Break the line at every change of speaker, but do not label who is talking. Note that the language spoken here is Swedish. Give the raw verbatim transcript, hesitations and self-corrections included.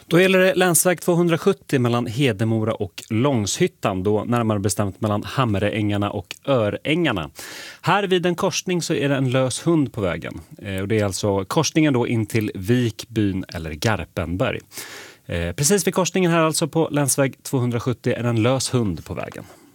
Då gäller det länsväg tvåhundrasjuttio mellan Hedemora och Långshyttan, då närmare bestämt mellan Hamreängarna och Örängarna. Här vid en korsning så är det en lös hund på vägen. Och det är alltså korsningen då in till Vikbyn eller Garpenberg. Precis vid korsningen här alltså på länsväg tvåhundrasjuttio är en lös hund på vägen.